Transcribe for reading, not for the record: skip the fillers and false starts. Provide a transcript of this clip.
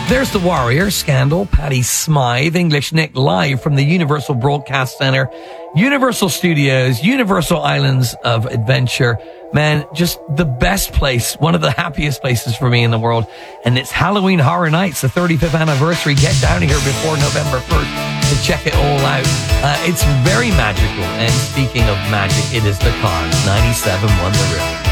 There's the Warrior, Scandal, Paddy Smythe, English Nick, live from the Universal Broadcast Centre, Universal Studios, Universal Islands of Adventure. Man, just the best place, one of the happiest places for me in the world. And it's Halloween Horror Nights, the 35th anniversary. Get down here before November 1st to check it all out. It's very magical. And speaking of magic, it is the Cons, 97 won the river.